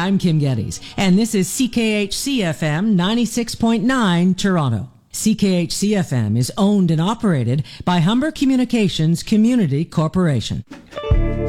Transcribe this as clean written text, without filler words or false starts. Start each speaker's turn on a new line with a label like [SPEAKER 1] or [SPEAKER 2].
[SPEAKER 1] I'm Kim Geddes, and this is CKHC-FM 96.9 Toronto. CKHC-FM is owned and operated by Humber Communications Community Corporation.